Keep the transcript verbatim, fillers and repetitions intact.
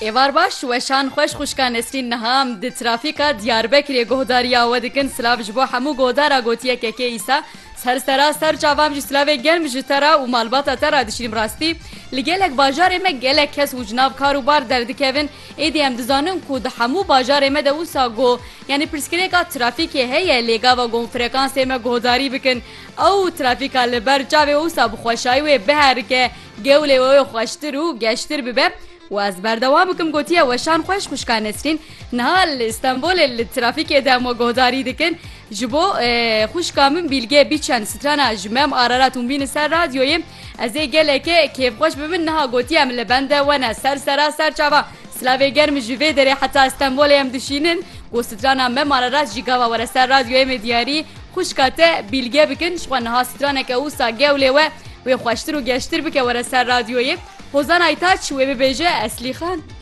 Êvar baş weşan xweş xuşka Nesrîn Niham di trafîka Diyarbekirê guhdariya we dikin silav ji bo hemû guhdara gotiyekekê îsa sersera ser çavam ji silavê germ ji te ra û malbata te ra dişîrim rastî li gelek bajarê me gelek kes û cinav karûbar derdikevin êdî em dizanin ku di hemû bajarê me de wisa got yanî pirsgirêka trafîkê heye lêgava gonfrekansê me guhdarî bikin ew trafîka li ber çavê wisa bi xweşayî wê biherike gewlê wê xweştir û geştir bibe و از بردوام بکم گوتیه وشان خوش خوشکا نسرین نها استانبول الترافیک ادام و گهداری دکن جبو خوشکا من بیلگه بیچن سترانا جمم آراراتون بین سر رادیویم از ای گله که کیف خوش ببین نها گوتیه من لبنده و نه سر سرا سر چاوا سلاوی گرم جوی داره حتی استانبول هم دشینن و سترانا مم آرارات جیگاوا ور سر رادیویم دیاری خوشکاته بیلگه بکن شو نها سترانا که اوسا گوله و و خوشتر و گشتر بکه ور سر رادیویم Hozan Aytaç ve Bebeje Esli Xan.